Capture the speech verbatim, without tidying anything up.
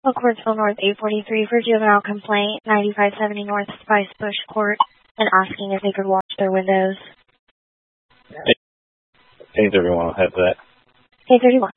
Oakwardsville North eight forty-three for juvenile complaint, ninety-five seventy North Spice Bush Court, and asking if they could watch their windows. K thirty-one will have that. K thirty-one.